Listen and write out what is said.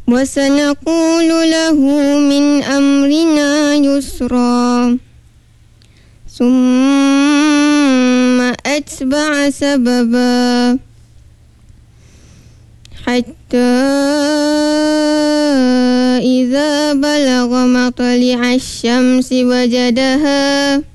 وسنقول له من أمرنا يسرا ثم أتبع سببا حتى إذا بلغ مطلع الشمس وجدها